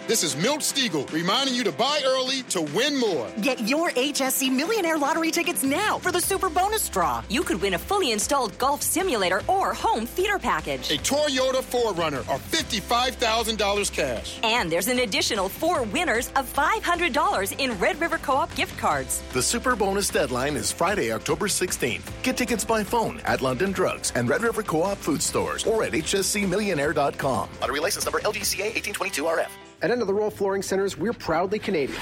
This is Milt Stiegel reminding you to buy early to win more. Get your HSC Millionaire Lottery tickets now for the Super Bonus Draw. You could win a fully installed golf simulator or home theater package. A Toyota 4Runner or $55,000 cash. And there's an additional 4 winners of $500 in Red River Co-op gift cards. The Super Bonus deadline is Friday, October 16th. Get tickets by phone at London Drugs and Red River Co-op food stores or at hscmillionaire.com. Lottery license number LGCA 1822RF. At End of the Roll Flooring Centers, we're proudly Canadian.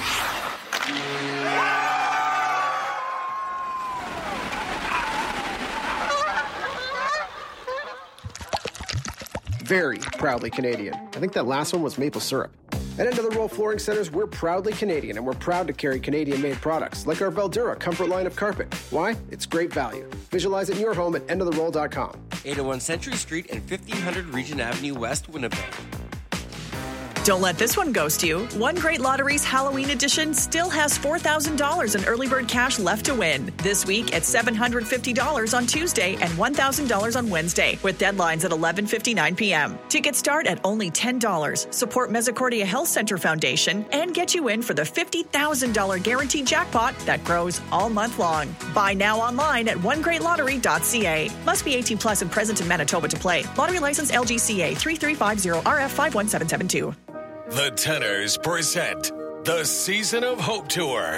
Very proudly Canadian. I think that last one was maple syrup. At End of the Roll Flooring Centers, we're proudly Canadian, and we're proud to carry Canadian-made products like our Veldura Comfort line of carpet. Why? It's great value. Visualize it in your home at endoftheroll.com. 801 Century Street and 1500 Regent Avenue West, Winnipeg. Don't let this one ghost you. One Great Lottery's Halloween edition still has $4,000 in early bird cash left to win. This week at $750 on Tuesday and $1,000 on Wednesday, with deadlines at 11:59 p.m. Tickets start at only $10. Support Misericordia Health Center Foundation and get you in for the $50,000 guaranteed jackpot that grows all month long. Buy now online at onegreatlottery.ca. Must be 18 plus and present in Manitoba to play. Lottery license LGCA 3350RF51772. The Tenors present the Season of Hope Tour.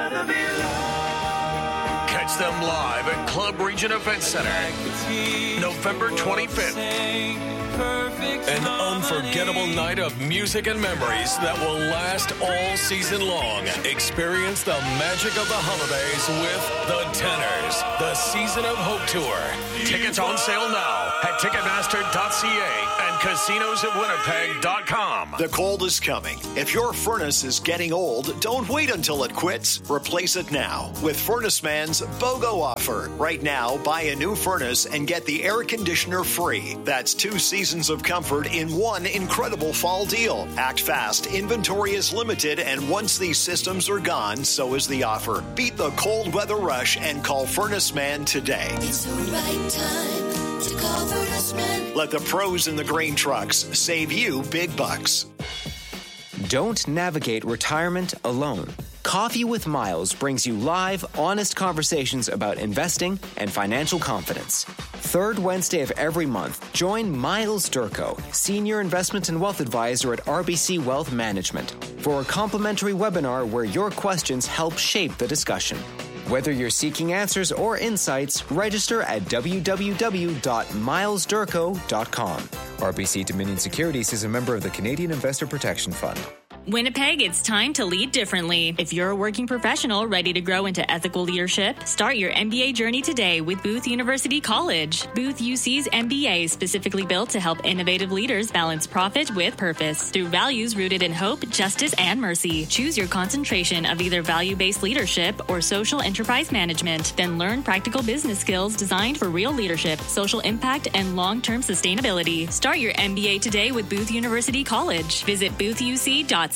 Catch them live at Club Region Event Center, November 25th. An unforgettable night of music and memories that will last all season long. Experience the magic of the holidays with the Tenors, the Season of Hope Tour. Tickets on sale now at Ticketmaster.ca and casinosofwinnipeg.com. The cold is coming. If your furnace is getting old, don't wait until it quits. Replace it now with Furnace Man's BOGO offer. Right now, buy a new furnace and get the air conditioner free. That's 2 seasons of comfort in one incredible fall deal. Act fast. Inventory is limited, and once these systems are gone, so is the offer. Beat the cold weather rush and call Furnace Man today. It's the right time to call Furnace Man. Let the pros in the grain trucks save you big bucks. Don't navigate retirement alone. Coffee with Miles brings you live, honest conversations about investing and financial confidence. Third Wednesday of every month, join Miles Durko, Senior Investment and Wealth Advisor at RBC Wealth Management, for a complimentary webinar where your questions help shape the discussion. Whether you're seeking answers or insights, register at www.milesdurko.com. RBC Dominion Securities is a member of the Canadian Investor Protection Fund. Winnipeg, it's time to lead differently. If you're a working professional ready to grow into ethical leadership, start your MBA journey today with Booth University College. Booth UC's MBA is specifically built to help innovative leaders balance profit with purpose through values rooted in hope, justice, and mercy. Choose your concentration of either value-based leadership or social enterprise management. Then learn practical business skills designed for real leadership, social impact, and long-term sustainability. Start your MBA today with Booth University College. Visit boothuc.ca.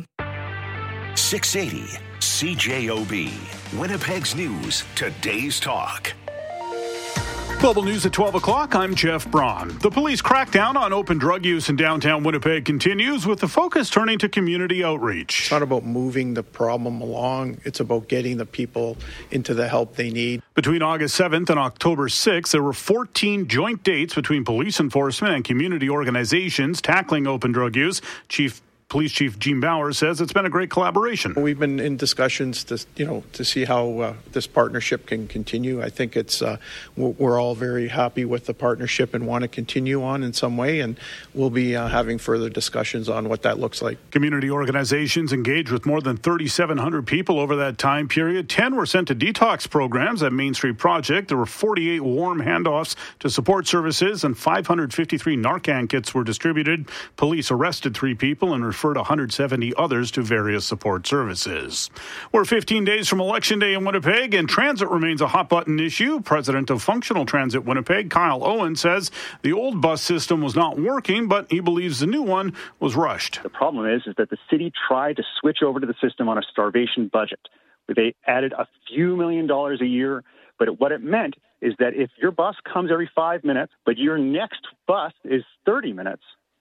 680 CJOB, Winnipeg's News, Today's Talk. Global News at 12 o'clock. I'm Jeff Braun. The police crackdown on open drug use in downtown Winnipeg continues, with the focus turning to community outreach. It's not about moving the problem along. It's about getting the people into the help they need. Between August 7th and October 6th, there were 14 joint dates between police enforcement and community organizations tackling open drug use. Police Chief Gene Bauer says it's been a great collaboration. We've been in discussions to see how this partnership can continue. I think it's we're all very happy with the partnership and want to continue on in some way, and we'll be having further discussions on what that looks like. Community organizations engaged with more than 3,700 people over that time period. 10 were sent to detox programs at Main Street Project. There were 48 warm handoffs to support services, and 553 Narcan kits were distributed. Police arrested 3 people and referred 170 others to various support services. We're 15 days from Election Day in Winnipeg, and transit remains a hot-button issue. President of Functional Transit Winnipeg, Kyle Owen, says the old bus system was not working, but he believes the new one was rushed. The problem is that the city tried to switch over to the system on a starvation budget, where they added a few $1 million a year, but what it meant is that if your bus comes every 5 minutes, but your next bus is 30 minutes,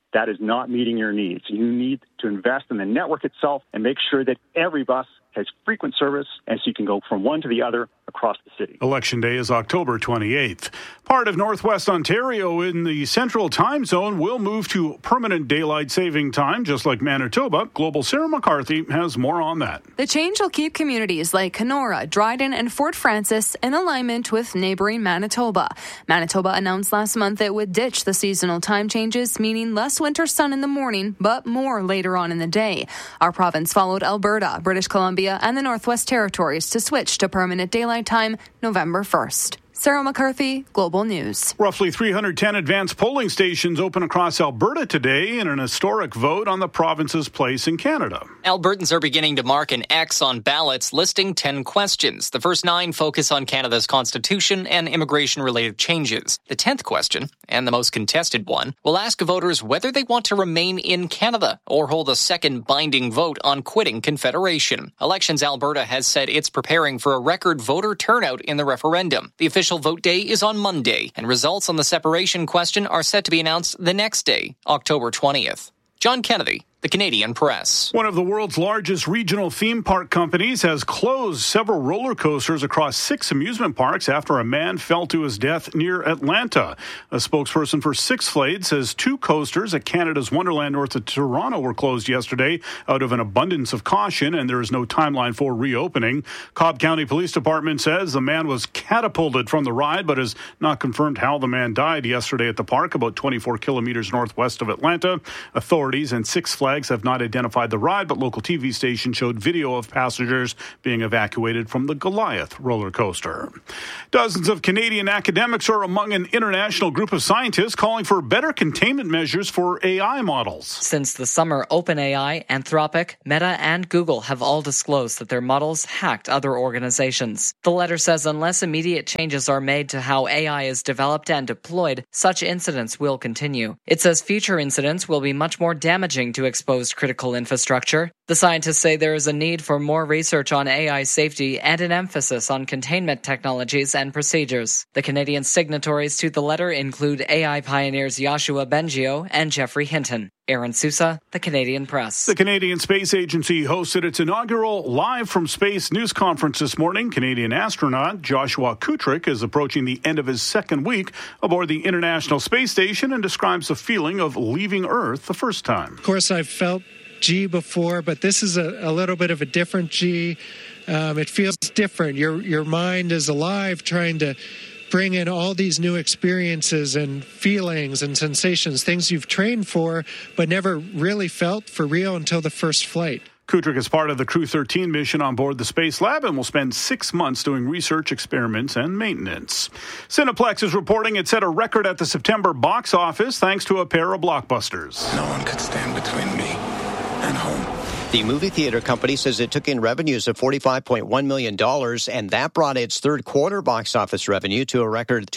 that is not meeting your needs. You need to invest in the network itself and make sure that every bus has frequent service, and so you can go from one to the other across the city. Election Day is October 28th. Part of Northwest Ontario in the Central Time Zone will move to permanent daylight saving time, just like Manitoba. Global Sarah McCarthy has more on that. The change will keep communities like Kenora, Dryden, and Fort Francis in alignment with neighboring Manitoba. Manitoba announced last month it would ditch the seasonal time changes, meaning less winter sun in the morning, but more later on in the day. Our province followed Alberta, British Columbia, and the Northwest Territories to switch to permanent daylight time November 1st. Sarah McCarthy, Global News. Roughly 310 advanced polling stations open across Alberta today in an historic vote on the province's place in Canada. Albertans are beginning to mark an X on ballots listing 10 questions. The first 9 focus on Canada's constitution and immigration-related changes. The 10th question, and the most contested one, will ask voters whether they want to remain in Canada or hold a second binding vote on quitting Confederation. Elections Alberta has said it's preparing for a record voter turnout in the referendum. The official vote day is on Monday, and results on the separation question are set to be announced the next day, October 20th. John Kennedy, The Canadian Press. One of the world's largest regional theme park companies has closed several roller coasters across 6 amusement parks after a man fell to his death near Atlanta. A spokesperson for Six Flags says 2 coasters at Canada's Wonderland north of Toronto were closed yesterday out of an abundance of caution, and there is no timeline for reopening. Cobb County Police Department says the man was catapulted from the ride, but has not confirmed how the man died yesterday at the park, about 24 kilometers northwest of Atlanta. Authorities and Six Flags have not identified the ride, but local TV stations showed video of passengers being evacuated from the Goliath roller coaster. Dozens of Canadian academics are among an international group of scientists calling for better containment measures for AI models. Since the summer, OpenAI, Anthropic, Meta, and Google have all disclosed that their models hacked other organizations. The letter says unless immediate changes are made to how AI is developed and deployed, such incidents will continue. It says future incidents will be much more damaging to exposed critical infrastructure. The scientists say there is a need for more research on AI safety and an emphasis on containment technologies and procedures. The Canadian signatories to the letter include AI pioneers Yoshua Bengio and Jeffrey Hinton. Aaron Sousa, The Canadian Press. The Canadian Space Agency hosted its inaugural Live from Space news conference this morning. Canadian astronaut Joshua Kutrick is approaching the end of his 2nd week aboard the International Space Station and describes the feeling of leaving Earth the first time. Of course, I've felt G before, but this is a little bit of a different G. It feels different. Your mind is alive, trying to bring in all these new experiences and feelings and sensations, things you've trained for but never really felt for real until the first flight. Kutrick is part of the Crew 13 mission on board the Space Lab and will spend 6 months doing research, experiments, and maintenance. Cineplex is reporting it set a record at the September box office thanks to a pair of blockbusters. No one could stand between me and home. The movie theater company says it took in revenues of $45.1 million, and that brought its 3rd quarter box office revenue to a record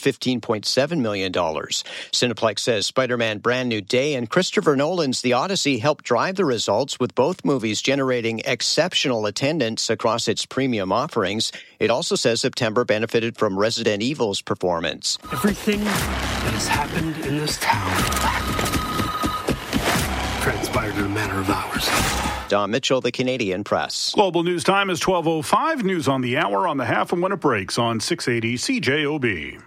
$215.7 million. Cineplex says Spider-Man Brand New Day and Christopher Nolan's The Odyssey helped drive the results, with both movies generating exceptional attendance across its premium offerings. It also says September benefited from Resident Evil's performance. Everything that has happened in this town transpired in a matter of hours. Don Mitchell, The Canadian Press. Global News Time is 12:05. News on the hour on the half and when it breaks on 680 CJOB.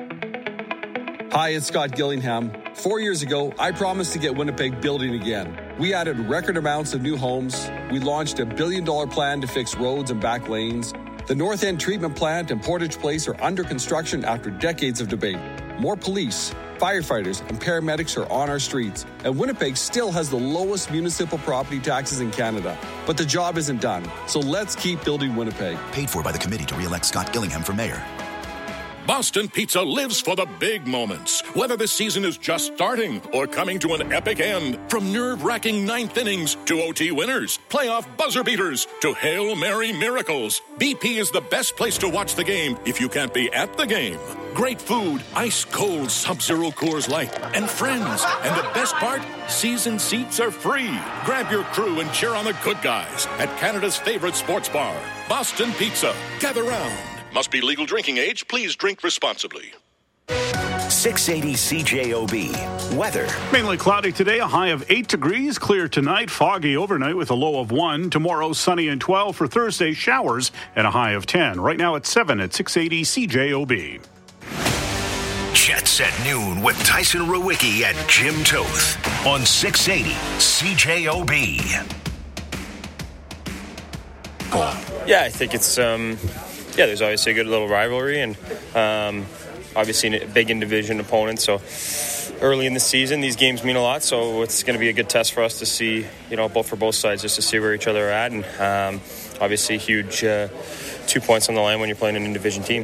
Hi, it's Scott Gillingham. 4 years ago, I promised to get Winnipeg building again. We added record amounts of new homes. We launched a $1 billion plan to fix roads and back lanes. The North End Treatment Plant and Portage Place are under construction after decades of debate. More police, firefighters, and paramedics are on our streets. And Winnipeg still has the lowest municipal property taxes in Canada. But the job isn't done. So let's keep building Winnipeg. Paid for by the committee to re-elect Scott Gillingham for mayor. Boston Pizza lives for the big moments, whether the season is just starting or coming to an epic end. From nerve-wracking ninth innings to OT winners, playoff buzzer beaters to Hail Mary miracles, BP is the best place to watch the game if you can't be at the game. Great food, ice-cold Sub-Zero Coors Light, and friends. And the best part, season seats are free. Grab your crew and cheer on the good guys at Canada's favorite sports bar, Boston Pizza. Gather round. Must be legal drinking age. Please drink responsibly. 680 CJOB. Weather. Mainly cloudy today, a high of 8 degrees. Clear tonight, foggy overnight with a low of 1. Tomorrow, sunny and 12. For Thursday, showers and a high of 10. Right now at 7 at 680 CJOB. Jets at noon with Tyson Rowicki and Jim Toth on 680 CJOB. Yeah, I think it's there's obviously a good little rivalry and obviously a big in-division opponent. So early in the season, these games mean a lot. So it's going to be a good test for us to see, both for both sides, just to see where each other are at. And obviously, huge 2 points on the line when you're playing an in-division team.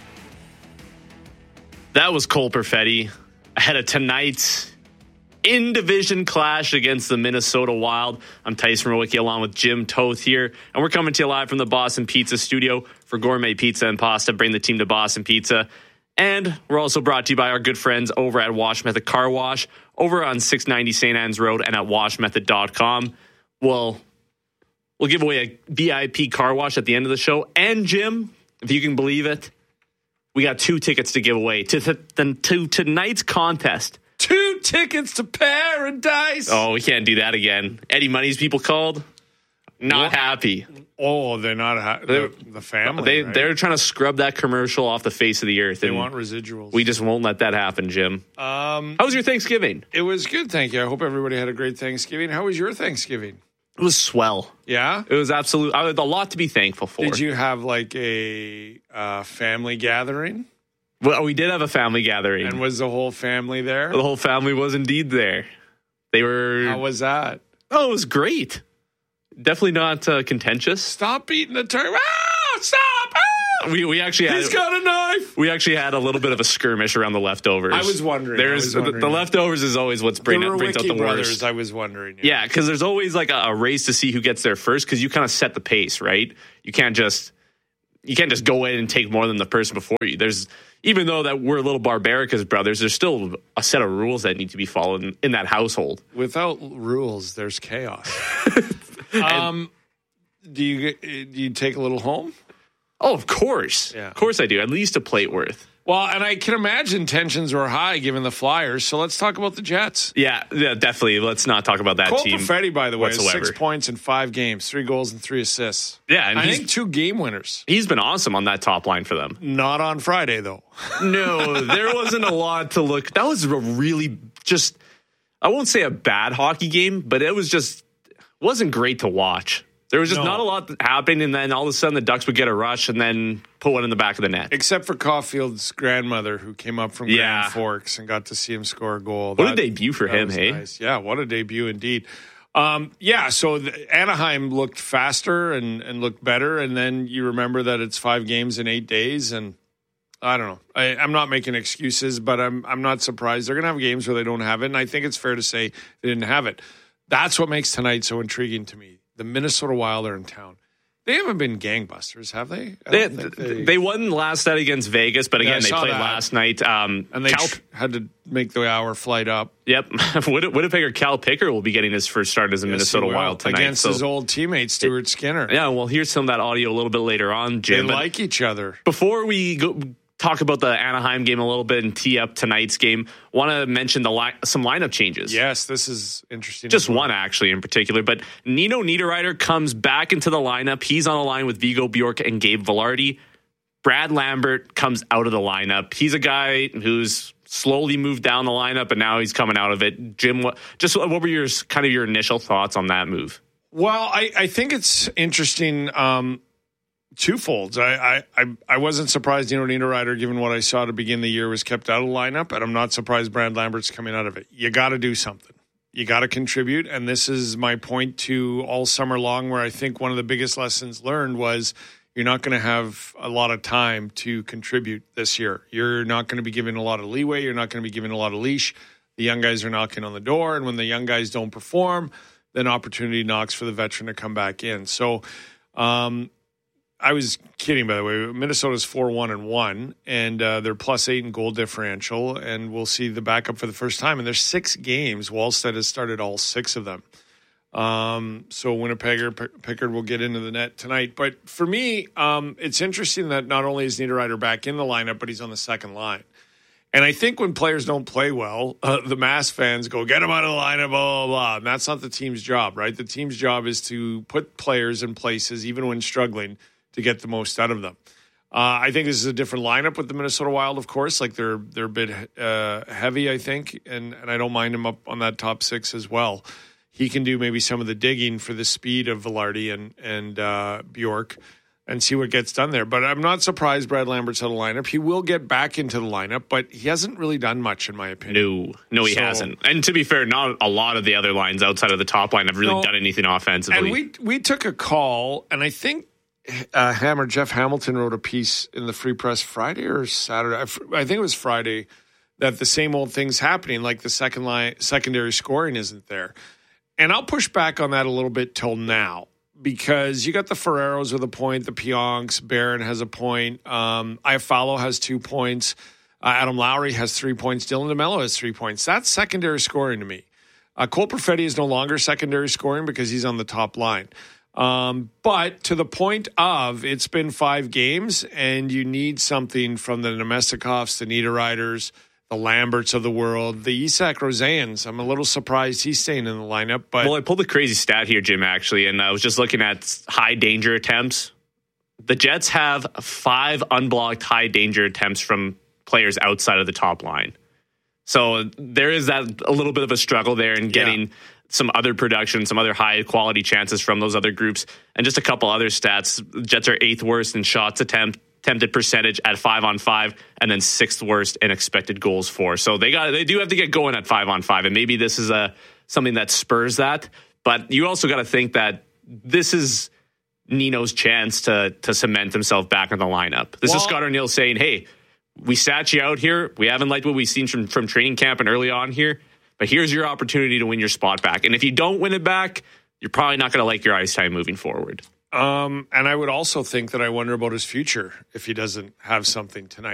That was Cole Perfetti ahead of tonight's in-division clash against the Minnesota Wild. I'm Tyson Rowicki along with Jim Toth here, and we're coming to you live from the Boston Pizza Studio for gourmet pizza and pasta. Bring the team to Boston Pizza. And we're also brought to you by our good friends over at Wash Method Car Wash over on 690 St. Anne's Road and at washmethod.com. We'll give away a VIP car wash at the end of the show. And Jim, if you can believe it, we got 2 tickets to give away to tonight's contest. 2 tickets to paradise. Oh, we can't do that again. Eddie Money's people called. Not happy. Oh, they're not happy. The family. Right? They're trying to scrub that commercial off the face of the earth. They want residuals. We just won't let that happen, Jim. How was your Thanksgiving? It was good, thank you. I hope everybody had a great Thanksgiving. How was your Thanksgiving? It was swell. Yeah? It was absolute. I had a lot to be thankful for. Did you have like a family gathering? Well, we did have a family gathering. And was the whole family there? The whole family was indeed there. They were. How was that? Oh, it was great. Definitely not contentious. Stop eating the turkey. Ah, stop! Ah! We actually had. He's got a knife. We actually had a little bit of a skirmish around the leftovers. I was wondering. The leftovers is always what's brings out the brothers, worst. I was wondering. Yeah, because there's always like a race to see who gets there first, because you kind of set the pace, right? You can't just go in and take more than the person before you. Even though that we're a little barbaric as brothers, there's still a set of rules that need to be followed in that household. Without rules, there's chaos. Do you take a little home? Oh, of course. Yeah. Of course I do. At least a plate worth. Well, and I can imagine tensions were high given the Flyers, so let's talk about the Jets. Yeah, definitely. Let's not talk about that team. Cole Perfetti, by the way, has 6 points in 5 games, 3 goals and 3 assists. Yeah, and I think 2 game winners. He's been awesome on that top line for them. Not on Friday, though. No, there wasn't a lot to look. That was a really I won't say a bad hockey game, but it wasn't great to watch. There was just not a lot happening, and then all of a sudden the Ducks would get a rush and then put one in the back of the net. Except for Caulfield's grandmother, who came up from Grand Forks and got to see him score a goal. What a debut for him, hey? Nice. Yeah, what a debut indeed. So Anaheim looked faster and looked better, and then you remember that it's 5 games in 8 days, and I don't know. I'm not making excuses, but I'm not surprised. They're going to have games where they don't have it, and I think it's fair to say they didn't have it. That's what makes tonight so intriguing to me. The Minnesota Wild are in town. They haven't been gangbusters, have they? They won last night against Vegas, but again, they played last night. And they had to make the hour flight up. Yep. Winnipegger Cal Picker will be getting his first start as a Minnesota Wild tonight. Against his old teammate, Stuart Skinner. Yeah, we'll hear some of that audio a little bit later on, Jim. They like each other. Before we talk about the Anaheim game a little bit and tee up tonight's game, want to mention some lineup changes. Yes, this is interesting. Just one, actually, in particular. But Nino Niederreiter comes back into the lineup. He's on a line with Vigo Bjork and Gabe Vilardi. Brad Lambert comes out of the lineup. He's a guy who's slowly moved down the lineup, and now he's coming out of it. Jim, what were your initial thoughts on that move? Well, I think it's interesting. Twofold. I wasn't surprised Niederreiter, given what I saw to begin the year, was kept out of the lineup, and I'm not surprised Brad Lambert's coming out of it. You got to do something. You got to contribute, and this is my point to all summer long, where I think one of the biggest lessons learned was you're not going to have a lot of time to contribute this year. You're not going to be given a lot of leeway. You're not going to be given a lot of leash. The young guys are knocking on the door, and when the young guys don't perform, then opportunity knocks for the veteran to come back in. So, I was kidding, by the way. Minnesota's 4-1-1, and they're +8 in goal differential, and we'll see the backup for the first time. And there's 6 games. Wallstead has started all 6 of them. So Winnipegger Pickard will get into the net tonight. But for me, it's interesting that not only is Niederreiter back in the lineup, but he's on the second line. And I think when players don't play well, the Mass fans go, get them out of the lineup, blah, blah, blah. And that's not the team's job, right? The team's job is to put players in places, even when struggling, to get the most out of them. I think this is a different lineup with the Minnesota Wild, of course. Like they're a bit heavy, I think, and I don't mind him up on that top six as well. He can do maybe some of the digging for the speed of Velarde and Bjork and see what gets done there. But I'm not surprised Brad Lambert's out of the lineup. He will get back into the lineup, but he hasn't really done much, in my opinion. No, he hasn't. And to be fair, not a lot of the other lines outside of the top line have really done anything offensively. And we took a call, and I think Jeff Hamilton wrote a piece in the Free Press Friday or Saturday. I think it was Friday, that the same old thing's happening, like the secondary scoring isn't there. And I'll push back on that a little bit till now, because you got the Ferreros with a point, the Pionks, Barron has a point, Iafallo has 2 points, Adam Lowry has 3 points, Dylan DeMello has 3 points. That's secondary scoring to me. Cole Perfetti is no longer secondary scoring because he's on the top line. But to the point of, it's been 5 games and you need something from the Nemestikovs, the Niederreiters, the Lamberts of the world, the Isak Rosans. I'm a little surprised he's staying in the lineup. But well, I pulled a crazy stat here, Jim, actually, and I was just looking at high danger attempts. The Jets have 5 unblocked high danger attempts from players outside of the top line. So there is that a little bit of a struggle there in getting some other production, some other high quality chances from those other groups. And just a couple other stats. The Jets are 8th worst in shots attempted percentage at 5-on-5, and then 6th worst in expected goals for. So they do have to get going at 5-on-5, and maybe this is something that spurs that. But you also got to think that this is Nino's chance to cement himself back in the lineup. This is Scott Arniel saying, hey, we sat you out here. We haven't liked what we've seen from training camp and early on here, but here's your opportunity to win your spot back. And if you don't win it back, you're probably not going to like your ice time moving forward. And I would also think that I wonder about his future if he doesn't have something tonight.